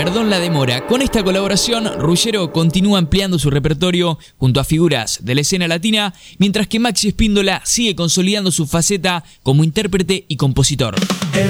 Perdón la demora. Con esta colaboración, Ruggiero continúa ampliando su repertorio junto a figuras de la escena latina, mientras que Maxi Espíndola sigue consolidando su faceta como intérprete y compositor.